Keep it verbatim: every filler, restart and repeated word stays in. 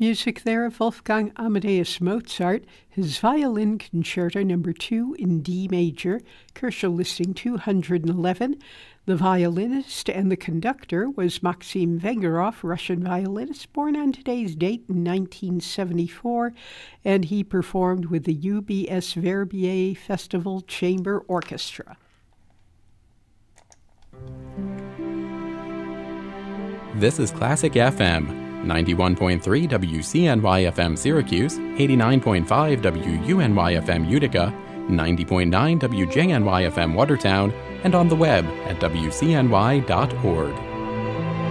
Music there of Wolfgang Amadeus Mozart, his Violin Concerto Number two in D major, Koelsch listing two hundred eleven. The violinist and the conductor was Maxim Vengerov, Russian violinist, born on today's date in nineteen seventy-four, and he performed with the U B S Verbier Festival Chamber Orchestra. This is Classic F M, ninety-one point three W C N Y F M Syracuse, eighty-nine point five W U N Y F M Utica, ninety point nine W J N Y F M Watertown, and on the web at W C N Y dot org.